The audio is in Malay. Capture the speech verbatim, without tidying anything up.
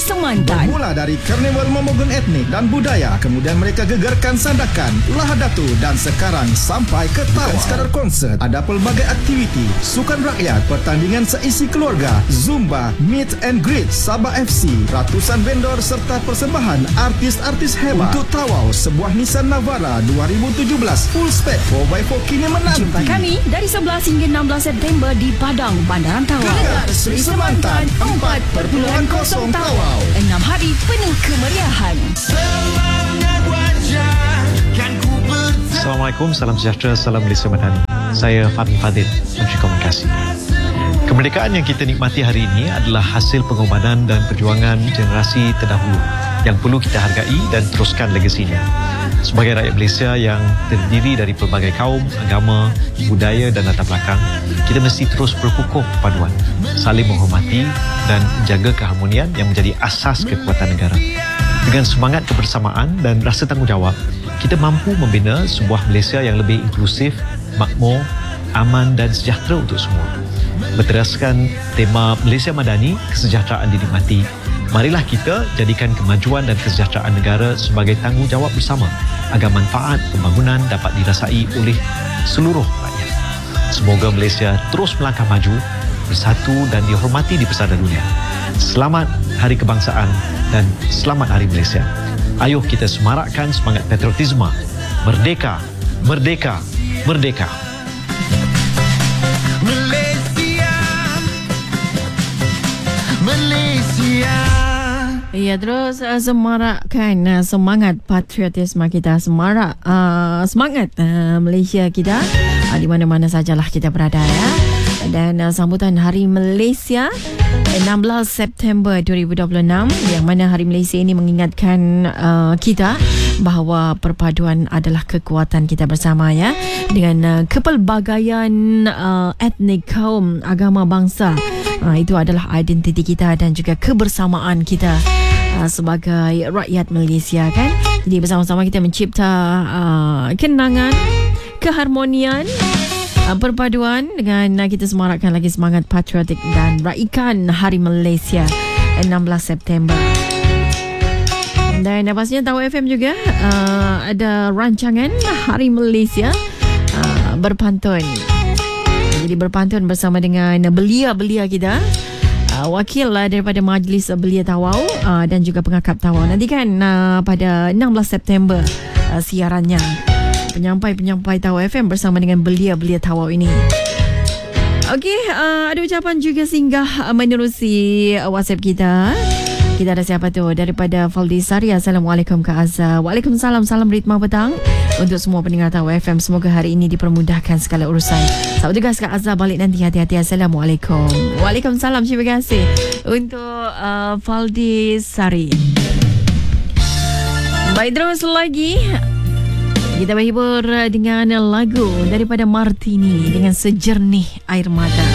Semantan. Bermula dari karnival memogun etnik dan budaya, kemudian mereka gegarkan Sandakan, Lahadatu dan sekarang sampai ke Tawau. Bukan sekadar konsert, ada pelbagai aktiviti, sukan rakyat, pertandingan seisi keluarga, Zumba, Meet and Greet, Sabah F C, ratusan vendor serta persembahan artis-artis hebat. Untuk Tawau, sebuah Nissan Navara dua ribu tujuh belas full spec four by four kini menanti. Jumpa kami dari sebelas hingga enam belas September di Padang, Bandaran Tawau. Gegar Sri Semantan empat perpuluhan kosong Tawau. Enam hari penuh kemeriahan. Assalamualaikum, salam sejahtera, salam Malaysia Madani. Saya Fahmi Fadil, Menteri Komunikasi. Kemerdekaan yang kita nikmati hari ini adalah hasil pengorbanan dan perjuangan generasi terdahulu yang perlu kita hargai dan teruskan legasinya. Sebagai rakyat Malaysia yang terdiri dari pelbagai kaum, agama, budaya dan latar belakang, kita mesti terus berkukuh perpaduan, saling menghormati dan menjaga keharmonian yang menjadi asas kekuatan negara. Dengan semangat kebersamaan dan rasa tanggungjawab, kita mampu membina sebuah Malaysia yang lebih inklusif, makmur, aman dan sejahtera untuk semua. Berteraskan tema Malaysia Madani, kesejahteraan dinikmati, marilah kita jadikan kemajuan dan kesejahteraan negara sebagai tanggungjawab bersama agar manfaat pembangunan dapat dirasai oleh seluruh rakyat. Semoga Malaysia terus melangkah maju, bersatu dan dihormati di pesada dunia. Selamat Hari Kebangsaan dan selamat Hari Malaysia. Ayuh kita semarakkan semangat patriotisme. Merdeka, merdeka, merdeka. Malaysia, Malaysia. Ya, terus uh, semarakkan uh, semangat patriotisme kita, semarak uh, semangat uh, Malaysia kita uh, di mana-mana sajalah kita berada ya. Dan uh, sambutan Hari Malaysia enam belas September dua ribu dua puluh enam, yang mana Hari Malaysia ini mengingatkan uh, kita bahawa perpaduan adalah kekuatan kita bersama ya, dengan uh, kepelbagaian uh, etnik, kaum, agama, bangsa. Uh, itu adalah identiti kita dan juga kebersamaan kita uh, sebagai rakyat Malaysia kan. Jadi bersama-sama kita mencipta uh, kenangan, keharmonian, uh, perpaduan dengan uh, kita semarakkan lagi semangat patriotik dan raikan Hari Malaysia enam belas September. Dan pastinya Tawau F M juga uh, ada rancangan Hari Malaysia uh, berpantun. Jadi berpantun bersama dengan belia-belia kita, uh, wakil uh, daripada Majlis Belia Tawau uh, dan juga pengakap Tawau. Nanti kan uh, pada enam belas September uh, siarannya penyampai-penyampai Tawau F M bersama dengan belia-belia Tawau ini. Okey, uh, ada ucapan juga singgah uh, menerusi uh, WhatsApp kita. Kita ada siapa tu? Daripada Faldi Sari. Assalamualaikum Kak Azhar. Waalaikumsalam. Salam ritma petang untuk semua pendengar Tawau F M. Semoga hari ini dipermudahkan segala urusan. Selamat tugas Kak Azhar, balik nanti hati-hati. Assalamualaikum. Waalaikumsalam. Terima kasih untuk uh, Faldi Sari. Baik, terus lagi kita berhibur dengan lagu daripada Martini dengan Sejernih Air Mata.